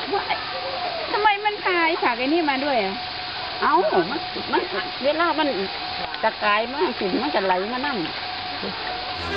ว่าทำไมมันพายผักไอ้นี่มาด้วยอ่ะเอามันเวลามันจะกลายมากสิมันจะไหลมานั่ง